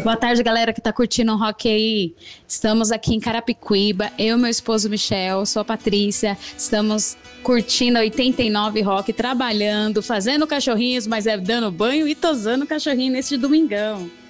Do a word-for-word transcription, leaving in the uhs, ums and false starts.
Boa tarde, galera que tá curtindo o rock aí. Estamos aqui em Carapicuíba, eu e meu esposo Michel, sou a Patrícia. Estamos curtindo a oitenta e nove Rock, trabalhando, fazendo cachorrinhos, mas é dando banho e tosando cachorrinho nesse domingão.